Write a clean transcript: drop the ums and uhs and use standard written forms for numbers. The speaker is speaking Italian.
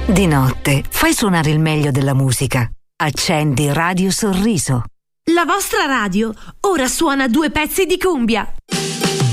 Di notte fai suonare il meglio della musica. Accendi Radio Sorriso. La vostra radio ora suona 2 pezzi di cumbia.